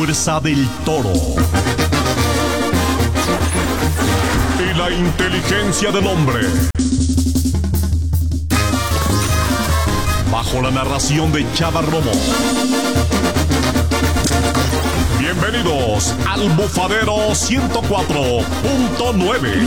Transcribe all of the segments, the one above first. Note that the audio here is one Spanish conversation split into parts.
fuerza del toro y la inteligencia del hombre. Bajo la narración de Chava Romo. Bienvenidos al Bufadero 104.9.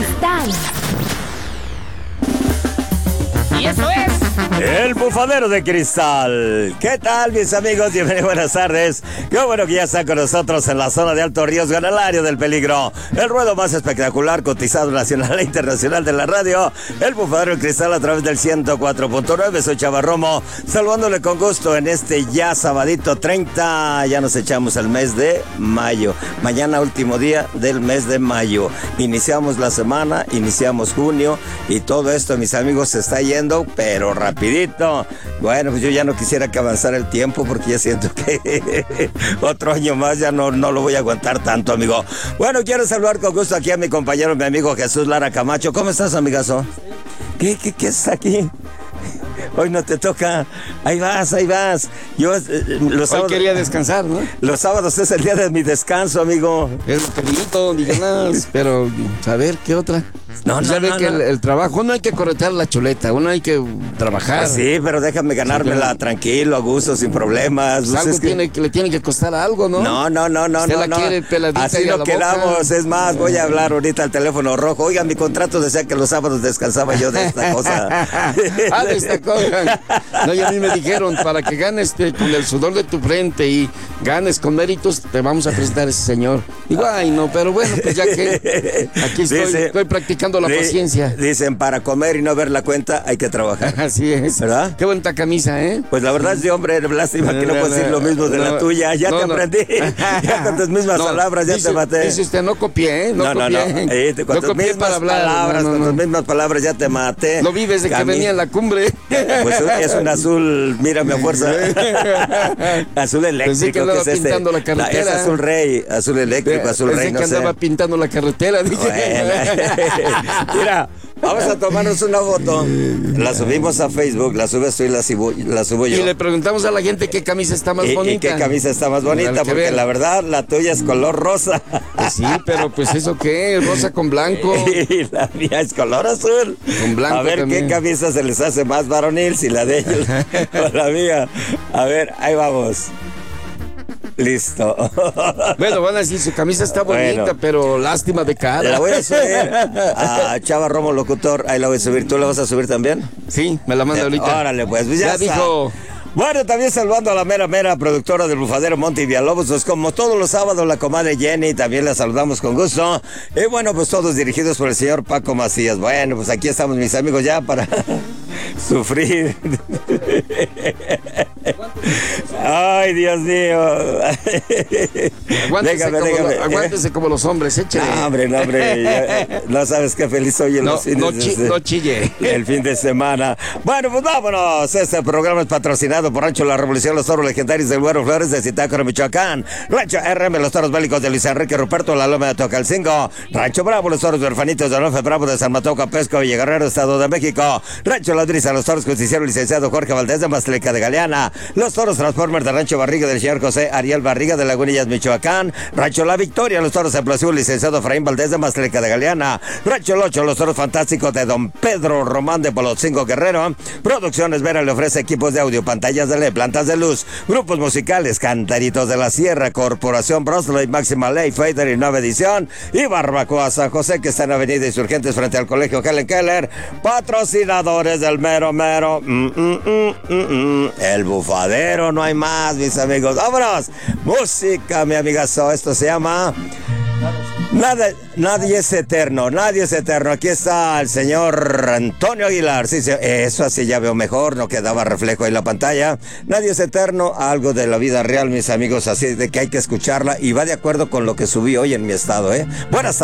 Y eso es El Bufadero de Cristal. ¿Qué tal, mis amigos? Bienvenidos, buenas tardes. Qué bueno que ya están con nosotros en la zona de alto riesgo, en el área del peligro. El ruedo más espectacular, cotizado nacional e internacional de la radio. El Bufadero de Cristal a través del 104.9. Soy Chava Romo, saludándole con gusto en este ya sabadito 30. Ya nos echamos el mes de mayo. Mañana último día del mes de mayo. Iniciamos la semana, iniciamos junio y todo esto, mis amigos, se está yendo, pero rapidito. Bueno, pues yo ya no quisiera que avanzara el tiempo porque ya siento que otro año más ya no lo voy a aguantar tanto, amigo. Bueno, quiero saludar con gusto aquí a mi compañero, mi amigo Jesús Lara Camacho. ¿Cómo estás, amigazo? ¿Qué es aquí? Hoy no te toca. Ahí vas. Yo los sábados, hoy quería descansar, ¿no? Los sábados es el día de mi descanso, amigo. Es lo que digo, pero a ver, ¿qué otra? No. El trabajo, uno hay que corretear la chuleta, uno hay que trabajar. Pues sí, pero déjame ganármela tranquilo, a gusto, sin problemas. Pues algo le tiene que costar algo, ¿no? No. Usted la quiere peladita. Así lo quedamos, es más, voy a hablar ahorita al teléfono rojo. Oiga, mi contrato decía que los sábados descansaba yo de esta cosa. De esta cosa. No, y a mí me dijeron, para que ganes con el sudor de tu frente y ganes con méritos, te vamos a presentar a ese señor. Digo, ay, no, pero bueno, pues ya que aquí estoy practicando la paciencia. Dicen, para comer y no ver la cuenta hay que trabajar. Así es. ¿Verdad? Qué bonita camisa, ¿eh? Pues la verdad, sí, hombre, lástima que no puedo decir lo mismo de la tuya. Ya te aprendí. Ya con tus mismas palabras ya te maté. Dice usted, no copié, ¿eh? No. Con tus mismas palabras, con tus mismas palabras ya te maté. Lo vi desde que venía en la cumbre. Pues es un azul, mírame a fuerza. Azul eléctrico, que es este. Pintando la carretera. Es azul rey, azul eléctrico, azul rey, no sé. Andaba pintando la carretera, dije. Bueno. Mira, vamos a tomarnos una foto. La subimos a Facebook, la subes tú y la subo yo. Y le preguntamos a la gente qué camisa está más bonita. ¿Y qué camisa está más bonita? Porque la verdad, la tuya es color rosa. Pues sí, pero pues ¿eso qué? Rosa con blanco. Y la mía es color azul. Con blanco. A ver también. ¿Qué camisa se les hace más varonil? Si la de ellos o la mía. A ver, ahí vamos. Listo. Bueno, van a decir, su camisa está bonita, pero lástima de cara. La voy a subir a Chava Romo Locutor. Ahí la voy a subir. ¿Tú la vas a subir también? Sí, me la manda ahorita. Órale, pues ya dijo. Bueno, también saludando a la mera productora del Bufadero Monte y Villalobos, pues como todos los sábados la comadre Jenny, también la saludamos con gusto. Y bueno, pues todos dirigidos por el señor Paco Macías. Bueno, pues aquí estamos, mis amigos, ya para sufrir. Ay, Dios mío. Aguántese como los hombres, échale. No, hombre. No sabes qué feliz soy en los fines no chille. El fin de semana. Bueno, pues vámonos. Este programa es patrocinado por Rancho La Revolución, los toros legendarios del Güero Flores de Zitácuaro, Michoacán. Rancho RM, los toros bélicos de Luis Enrique Ruperto, la Loma de Tocalcingo. Rancho Bravo, los toros huerfanitos de Onofre Bravo de San Mateo Capesco, Villaguerrero, Estado de México. Rancho Ladriza, los toros justiciero licenciado Jorge Valdés de Maztleca de Galeana. Los toros Transformers de Rancho Barriga del señor José Ariel Barriga de Lagunillas, Michoacán. Rancho La Victoria, los toros explosivos licenciado Efraín Valdés de Maztleca de Galeana. Rancho Locho, los toros fantásticos de Don Pedro Román de Polotzingo Guerrero. Producciones Vera le ofrece equipos de audio, pantallas de LED, plantas de luz, grupos musicales, Cantaritos de la Sierra, Corporación Brosley, Máxima Ley, Fader y Nueva Edición, y Barbacoa San José, que está en Avenida Insurgentes frente al Colegio Helen Keller. Patrocinadores del mero. El Bufadero, no hay más, mis amigos. ¡Vámonos! Música, mi amigazo. Esto se llama... Nadie es eterno. Aquí está el señor Antonio Aguilar. Sí, eso así ya veo mejor, no quedaba reflejo ahí en la pantalla. Nadie es eterno, algo de la vida real, mis amigos, así de que hay que escucharla y va de acuerdo con lo que subí hoy en mi estado, ¿eh? Buenas tardes.